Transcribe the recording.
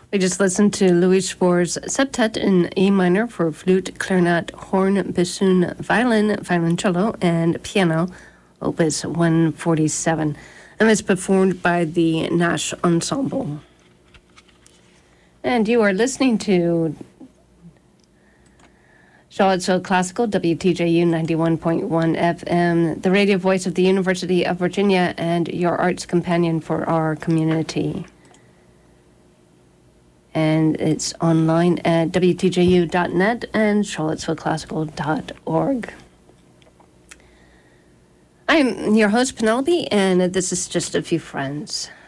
We just listened to Louis Spohr's Septet in A minor for flute, clarinet, horn, bassoon, violin, violoncello, and piano, Opus 147. And it's performed by the Nash Ensemble. And you are listening to Charlottesville Classical, WTJU 91.1 FM, the radio voice of the University of Virginia, and your arts companion for our community. And it's online at WTJU.net and charlottesvilleclassical.org. I'm your host, Penelope, and this is Just a Few Friends.